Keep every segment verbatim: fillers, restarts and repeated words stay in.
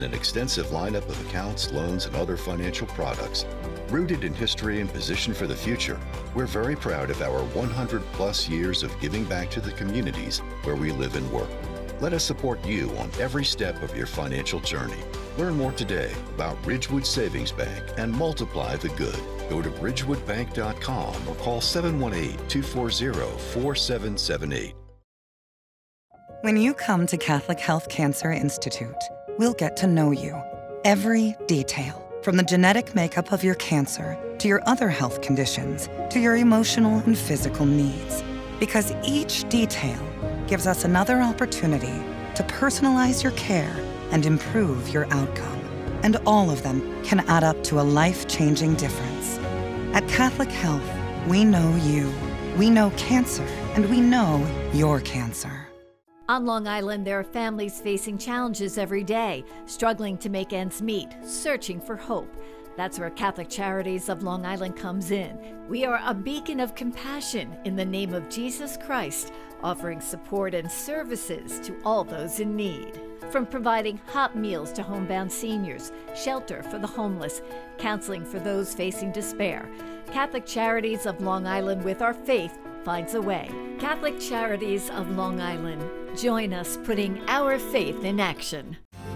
An extensive lineup of accounts, loans, and other financial products. Rooted in history and positioned for the future, we're very proud of our one hundred plus years of giving back to the communities where we live and work. Let us support you on every step of your financial journey. Learn more today about Ridgewood Savings Bank and multiply the good. Go to ridgewood bank dot com or call seven one eight, two four zero, four seven seven eight. When you come to Catholic Health Cancer Institute, we'll get to know you. Every detail, from the genetic makeup of your cancer to your other health conditions to your emotional and physical needs. Because each detail gives us another opportunity to personalize your care and improve your outcome. And all of them can add up to a life-changing difference. At Catholic Health, we know you, we know cancer, and we know your cancer. On Long Island, there are families facing challenges every day, struggling to make ends meet, searching for hope. That's where Catholic Charities of Long Island comes in. We are a beacon of compassion in the name of Jesus Christ, offering support and services to all those in need. From providing hot meals to homebound seniors, shelter for the homeless, counseling for those facing despair, Catholic Charities of Long Island, with our faith, finds a way. Catholic Charities of Long Island. Join us putting our faith in action.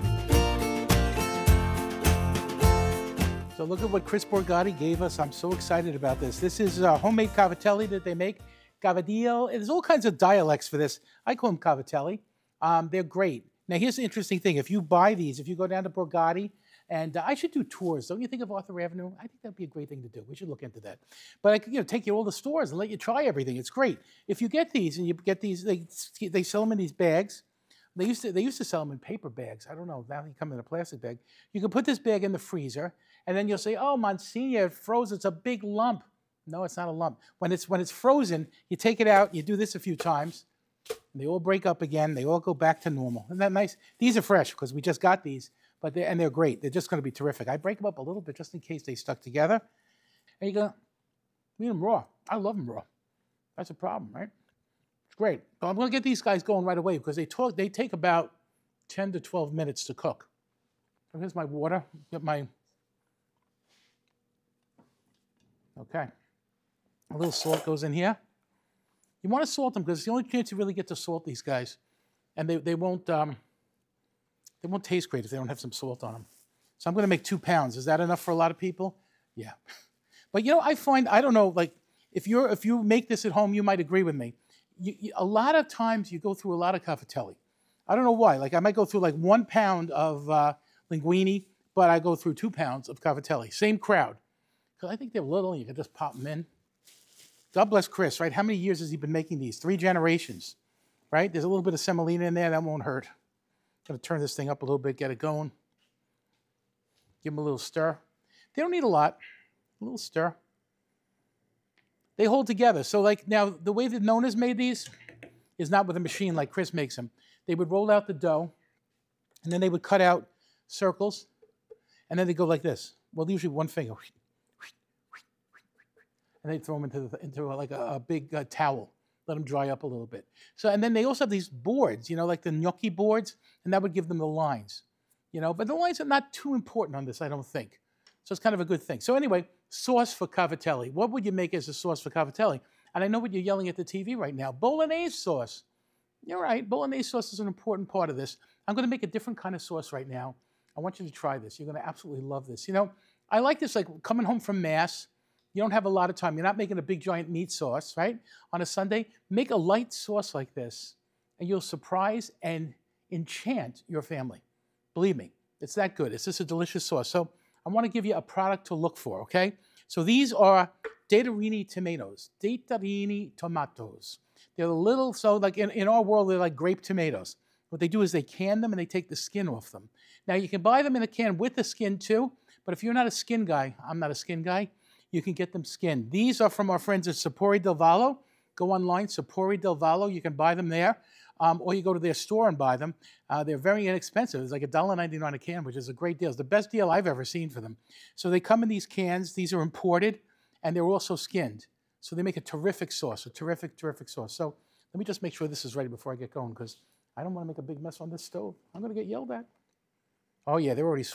So look at what Chris Borgatti gave us. I'm so excited about this. This is uh, homemade cavatelli that they make. Cavadillo. There's all kinds of dialects for this. I call them cavatelli. Um, they're great. Now here's the interesting thing. If you buy these, if you go down to Borgatti, and uh, I should do tours. Don't you think of Arthur Avenue? I think that'd be a great thing to do. We should look into that. But I could, you know, take you to all the stores and let you try everything. It's great. If you get these and you get these, they they sell them in these bags. They used to they used to sell them in paper bags. I don't know. Now they come in a plastic bag. You can put this bag in the freezer, and then you'll say, "Oh, Monsignor, it froze. It's a big lump." No, it's not a lump. When it's when it's frozen, you take it out. You do this a few times, and they all break up again. They all go back to normal. Isn't that nice? These are fresh because we just got these. But they're, and they're great. They're just going to be terrific. I break them up a little bit just in case they stuck together. And you go, eat them raw. I love them raw. That's a problem, right? It's great. So I'm going to get these guys going right away because they talk. They take about ten to twelve minutes to cook. So here's my water. Get my, okay. A little salt goes in here. You want to salt them because it's the only chance you really get to salt these guys. And they, they won't... Um, They won't taste great if they don't have some salt on them. So I'm going to make two pounds. Is that enough for a lot of people? Yeah. But you know, I find, I don't know, like if you're if you make this at home, you might agree with me. You, you, a lot of times you go through a lot of cavatelli. I don't know why. Like I might go through like one pound of uh, linguine, but I go through two pounds of cavatelli. Same crowd. Because I think they're little. You can just pop them in. God bless Chris, right? How many years has he been making these? Three generations, right? There's a little bit of semolina in there. That won't hurt. Going to turn this thing up a little bit, get it going. Give them a little stir. They don't need a lot. A little stir. They hold together. So like now, the way that Nona's made these is not with a machine like Chris makes them. They would roll out the dough, and then they would cut out circles, and then they go like this. Well, usually one finger. And they throw them into, the, into a, like a, a big uh, towel. Let them dry up a little bit. So, and then they also have these boards, you know, like the gnocchi boards, and that would give them the lines, you know. But the lines are not too important on this, I don't think. So it's kind of a good thing. So anyway, sauce for cavatelli. What would you make as a sauce for cavatelli? And I know what you're yelling at the T V right now. Bolognese sauce. You're right. Bolognese sauce is an important part of this. I'm going to make a different kind of sauce right now. I want you to try this. You're going to absolutely love this. You know, I like this like coming home from Mass. You don't have a lot of time. You're not making a big giant meat sauce, right? On a Sunday, make a light sauce like this, and you'll surprise and enchant your family. Believe me, it's that good. It's just a delicious sauce. So I want to give you a product to look for, okay? So these are Datarini tomatoes. Datarini tomatoes. They're little, so like in, in our world, they're like grape tomatoes. What they do is they can them and they take the skin off them. Now you can buy them in a can with the skin too, but if you're not a skin guy, I'm not a skin guy, you can get them skinned. These are from our friends at Sapori del Vallo. Go online, Sapori del Vallo. You can buy them there, um, or you go to their store and buy them. Uh, they're very inexpensive. It's like one dollar ninety-nine a can, which is a great deal. It's the best deal I've ever seen for them. So they come in these cans. These are imported, and they're also skinned. So they make a terrific sauce, a terrific, terrific sauce. So let me just make sure this is ready before I get going, because I don't want to make a big mess on this stove. I'm going to get yelled at. Oh yeah, they're already